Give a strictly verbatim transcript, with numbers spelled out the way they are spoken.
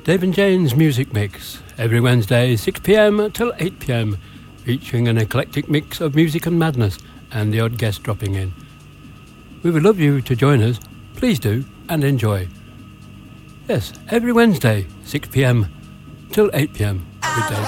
Dave and Jane's Music Mix, every Wednesday, six p.m. till eight p.m, featuring an eclectic mix of music and madness and the odd guest dropping in. We would love you to join us. Please do, and enjoy. Yes, every Wednesday, six p.m. till eight p.m. with Dave.